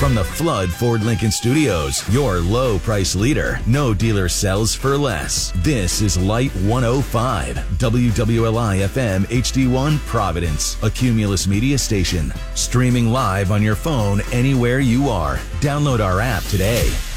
From the Flood Ford Lincoln Studios, your low price leader. No dealer sells for less. This is Light 105, WWLI FM HD1 Providence, a Cumulus Media station. Streaming live on your phone anywhere you are. Download our app today.